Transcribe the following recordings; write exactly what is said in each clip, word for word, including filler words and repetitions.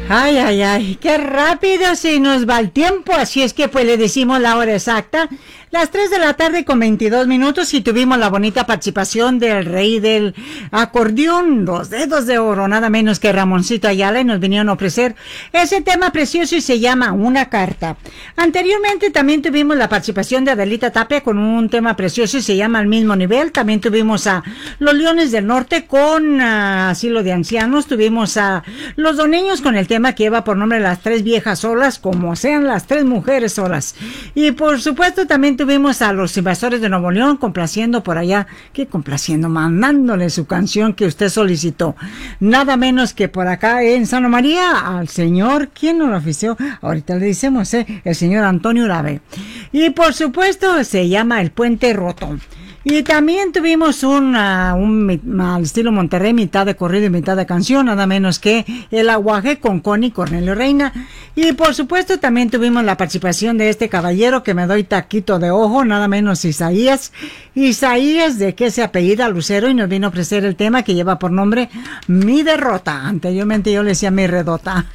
Ay, ay, ay, qué rápido se nos va el tiempo, así es que pues le decimos la hora exacta, las tres de la tarde con veintidós minutos y tuvimos la bonita participación del rey del acordeón, los dedos de oro, nada menos que Ramoncito Ayala, y nos vinieron a ofrecer ese tema precioso y se llama Una Carta. Anteriormente también tuvimos la participación de Adelita Tapia con un tema precioso y se llama Al Mismo Nivel, también tuvimos a Los Leones del Norte con uh, Asilo de Ancianos, tuvimos a Los Doneños con el tema que lleva por nombre Las Tres Viejas Solas, como sean las tres mujeres solas. Y por supuesto también tuvimos a Los Invasores de Nuevo León complaciendo por allá, que complaciendo, mandándole su canción que usted solicitó. Nada menos que por acá en Santa María al señor, ¿quién nos lo ofició? Ahorita le decimos, ¿eh? El señor Antonio Urabe. Y por supuesto se llama El Puente Roto. Y también tuvimos una, un, al estilo Monterrey, mitad de corrido y mitad de canción, nada menos que El Aguaje con Connie Cornelio Reina. Y por supuesto también tuvimos la participación de este caballero que me doy taquito de ojo, nada menos Isaías. Isaías, de que se apellida Lucero, y nos vino a ofrecer el tema que lleva por nombre Mi Derrota. Anteriormente yo le decía Mi Redota.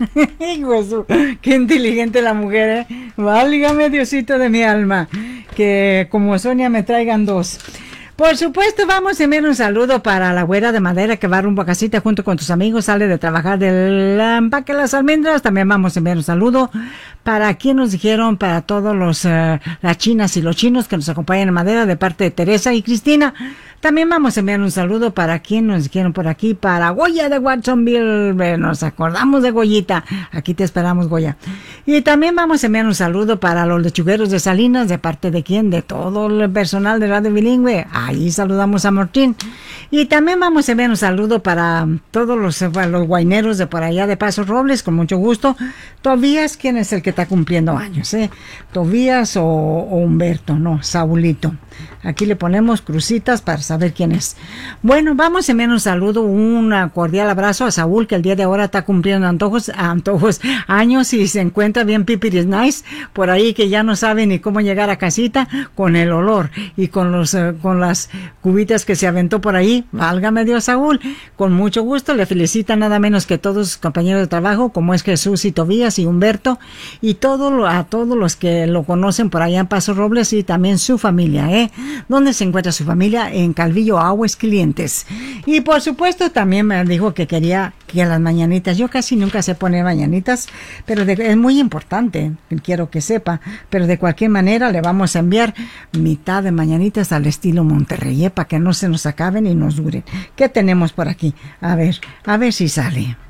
Qué inteligente la mujer, ¿eh? Válgame Diosito de mi alma, que como Sonia me traigan dos. Por supuesto, vamos a enviar un saludo para la güera de madera que va rumbo a casita junto con tus amigos, sale de trabajar del empaque de las almendras. También vamos a enviar un saludo para quien nos dijeron, para todos los uh, las chinas y los chinos que nos acompañan en madera, de parte de Teresa y Cristina. También vamos a enviar un saludo para quien nos dijeron por aquí, para Goya de Watsonville. Nos acordamos de Goyita. Aquí te esperamos, Goya. Y también vamos a enviar un saludo para los lechugueros de Salinas, de parte de quién, de todo el personal de Radio Bilingüe. Ahí saludamos a Martín. Y también vamos a enviar un saludo para todos los, los guaineros de por allá de Paso Robles, con mucho gusto. Tobías, ¿quién es el que está cumpliendo años? Eh? Tobías o, o Humberto, no, Saulito. Aquí le ponemos crucitas para saber quién es. Bueno, vamos a enviar un saludo, un cordial abrazo a Saúl, que el día de ahora está cumpliendo antojos, antojos, años y se encuentra bien pipiris nice, por ahí que ya no sabe ni cómo llegar a casita con el olor y con los, uh, con las cubitas que se aventó por ahí. Válgame Dios, Saúl. Con mucho gusto le felicita nada menos que todos sus compañeros de trabajo, como es Jesús y Tobías y Humberto, y todo, a todos los que lo conocen por allá en Paso Robles y también su familia, ¿eh? ¿Dónde se encuentra su familia? En Calvillo, Aguas Clientes. Y por supuesto también me dijo que quería que a las mañanitas, yo casi nunca sé poner mañanitas, pero de, es muy importante, quiero que sepa, pero de cualquier manera le vamos a enviar mitad de mañanitas al estilo Monterrey, ¿eh? Para que no se nos acaben y nos duren. ¿Qué tenemos por aquí? A ver, a ver si sale.